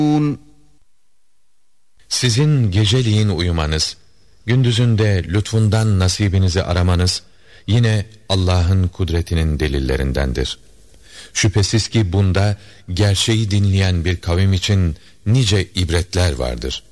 Sizin geceliğin uyumanız, gündüzünde lütfundan nasibinizi aramanız, yine Allah'ın kudretinin delillerindendir. Şüphesiz ki bunda gerçeği dinleyen bir kavim için nice ibretler vardır.